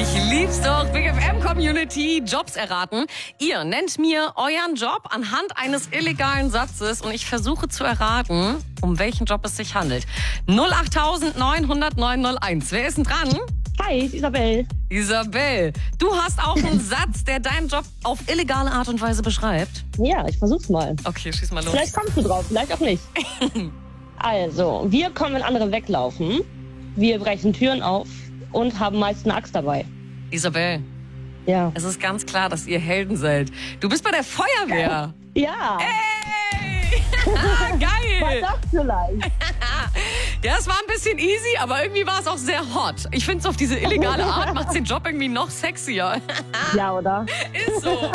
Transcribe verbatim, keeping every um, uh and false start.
Ich lieb's doch. Big F M Community, Jobs erraten. Ihr nennt mir euren Job anhand eines illegalen Satzes und ich versuche zu erraten, um welchen Job es sich handelt. null acht neun null null neun null eins. Wer ist denn dran? Hi, Isabel. Isabel, du hast auch einen Satz, der deinen Job auf illegale Art und Weise beschreibt. Ja, ich versuch's mal. Okay, schieß mal los. Vielleicht kommst du drauf, vielleicht auch nicht. Also, wir kommen, wenn andere weglaufen. Wir brechen Türen auf und haben meist eine Axt dabei. Isabel, Ja. es ist ganz klar, dass ihr Helden seid. Du bist bei der Feuerwehr. Ja. Hey! Was Geil! das vielleicht? Ja, es war ein bisschen easy, aber irgendwie war es auch sehr hot. Ich finde es auf diese illegale Art macht den Job irgendwie noch sexier. Ja, oder? Ist so.